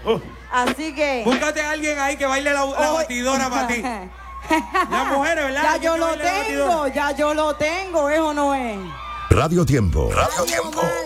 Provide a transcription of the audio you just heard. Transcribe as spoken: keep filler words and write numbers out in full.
Uh. Así que... Búscate a alguien ahí que baile la, la Oh. batidora para ti. Las mujeres, ¿verdad? Ya ¿Quién yo que lo baile la tengo, batidora? ya yo lo tengo, ¿eso no es? Radio Tiempo. Radio Tiempo.